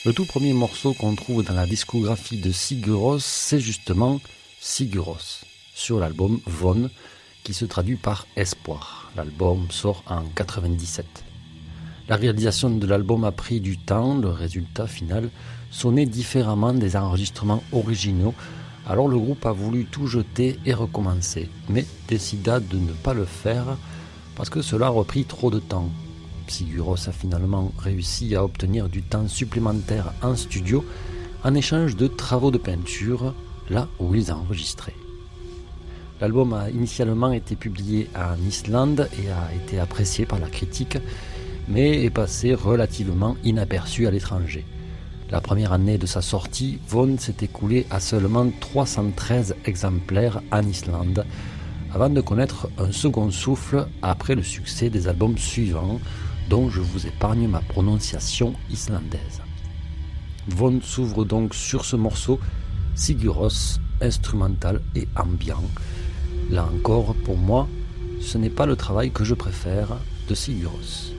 Le tout premier morceau qu'on trouve dans la discographie de Sigur Rós, c'est justement Sigur Rós, sur l'album Von, qui se traduit par Espoir. L'album sort en 97. La réalisation de l'album a pris du temps, le résultat final sonnait différemment des enregistrements originaux, alors le groupe a voulu tout jeter et recommencer, mais décida de ne pas le faire parce que cela aurait pris trop de temps. Sigur Rós a finalement réussi à obtenir du temps supplémentaire en studio en échange de travaux de peinture, là où ils enregistraient. L'album a initialement été publié en Islande et a été apprécié par la critique, mais est passé relativement inaperçu à l'étranger. La première année de sa sortie, Von s'est écoulé à seulement 313 exemplaires en Islande, avant de connaître un second souffle après le succès des albums suivants, dont je vous épargne ma prononciation islandaise. Von s'ouvre donc sur ce morceau, Sigur Rós, instrumental et ambiant. Là encore, pour moi, ce n'est pas le travail que je préfère de Sigur Rós.